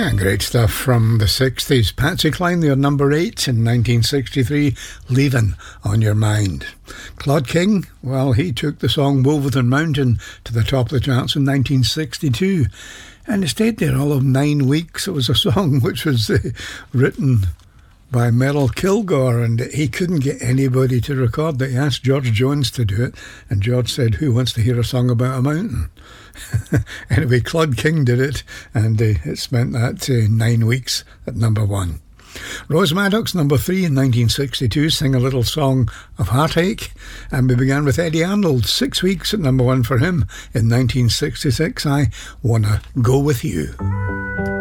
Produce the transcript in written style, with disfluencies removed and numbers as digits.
Yeah, great stuff from the 60s. Patsy Cline, their number 8 in 1963, Leaving on Your Mind. Claude King, well, he took the song Wolverton Mountain to the top of the charts in 1962, and it stayed there all of 9 weeks. It was a song which was written by Merrill Kilgore, and he couldn't get anybody to record it. He asked George Jones to do it, and George said, "Who wants to hear a song about a mountain?" Anyway, Claude King did it, and it spent that 9 weeks at number 1. Rose Maddox, number 3 in 1962, sang a little song of heartache, and we began with Eddie Arnold, 6 weeks at number 1 for him in 1966, I Wanna Go With You.